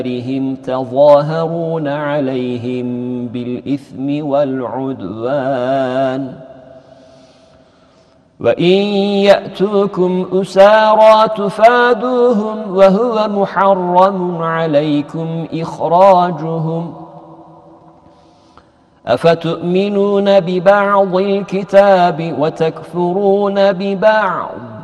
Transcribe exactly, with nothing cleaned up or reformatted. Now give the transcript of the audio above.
هم تظاهرون عليهم بالإثم والعدوان وإن يأتوكم أسارى تفادوهم وهو محرم عليكم إخراجهم أفتؤمنون ببعض الكتاب وتكفرون ببعض